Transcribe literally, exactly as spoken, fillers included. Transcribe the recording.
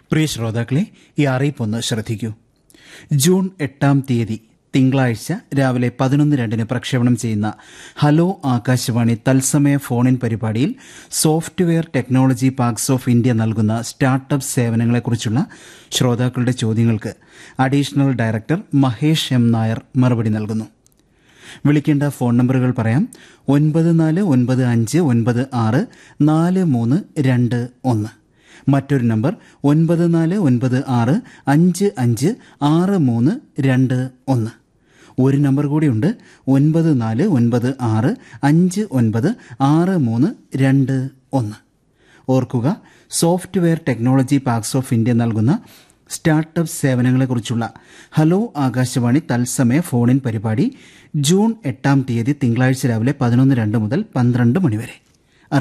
പ്രിയ ശ്രോതാക്കളെ, ഈ അറിയിപ്പൊന്ന് ശ്രദ്ധിക്കൂ. ജൂൺ എട്ടാം തീയതി തിങ്കളാഴ്ച രാവിലെ പതിനൊന്ന് രണ്ടിന് പ്രക്ഷേപണം ചെയ്യുന്ന ഹലോ ആകാശവാണി തത്സമയ ഫോണിൻ പരിപാടിയിൽ software technology parks of India നൽകുന്ന സ്റ്റാർട്ടപ്പ് സേവനങ്ങളെക്കുറിച്ചുള്ള ശ്രോതാക്കളുടെ ചോദ്യങ്ങൾക്ക് additional director Mahesh M Nair മറുപടി നൽകുന്നു. വിളിക്കേണ്ട ഫോൺ നമ്പറുകൾ പറയാം. ഒൻപത് നാല് ഒൻപത് അഞ്ച് ഒൻപത് ആറ് നാല് മൂന്ന് രണ്ട് ഒന്ന്. മറ്റൊരു നമ്പർ ഒൻപത് നാല് ഒൻപത് ആറ് അഞ്ച് അഞ്ച് ആറ് മൂന്ന് രണ്ട് ഒന്ന്. ഒരു നമ്പർ കൂടിയുണ്ട്, ഒൻപത് നാല് ഒൻപത് ആറ് അഞ്ച് ഒൻപത് ആറ് മൂന്ന് രണ്ട് ഒന്ന്. ഓർക്കുക, software technology parks of India നൽകുന്ന സ്റ്റാർട്ടപ്പ് സേവനങ്ങളെക്കുറിച്ചുള്ള ഹലോ ആകാശവാണി തത്സമയ ഫോണിൻ പരിപാടി ജൂൺ എട്ടാം തീയതി തിങ്കളാഴ്ച രാവിലെ പതിനൊന്ന് രണ്ട് മുതൽ പന്ത്രണ്ട് മണിവരെ.